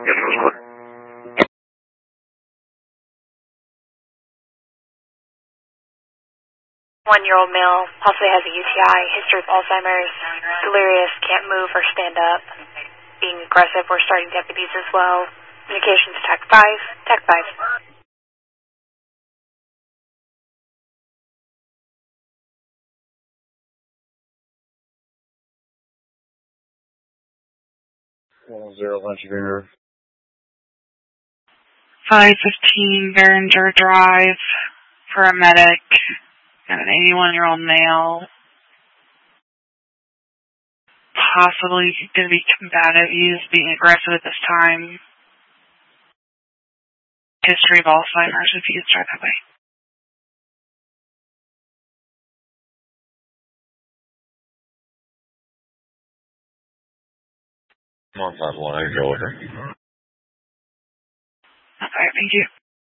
One-year-old male possibly has a UTI, history of Alzheimer's, delirious, can't move or stand up, being aggressive. We're starting deputies as well. Communications TAC 5, TAC 5. 10 Lunchfinger. 515 Behringer Drive, paramedic, got an 81-year-old male, possibly going to be combative. He's being aggressive at this time. History of Alzheimer's, if you could start that way. 151, I can go with her. Okay, thank you.